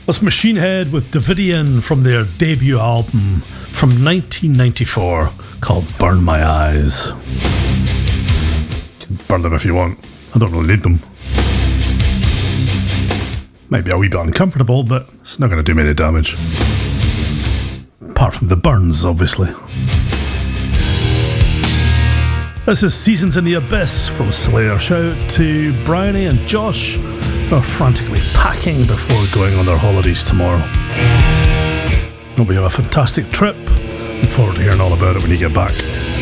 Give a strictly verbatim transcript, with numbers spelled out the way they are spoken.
That's Machine Head with Davidian from their debut album from nineteen ninety-four called Burn My Eyes. You can burn them if you want. I don't really need them. Might be a wee bit uncomfortable, but it's not going to do me any damage. Apart from the burns, obviously. This is Seasons in the Abyss from Slayer. Shout out to Bryony and Josh, who are frantically packing before going on their holidays tomorrow. Hope you have a fantastic trip. Look forward to hearing all about it when you get back.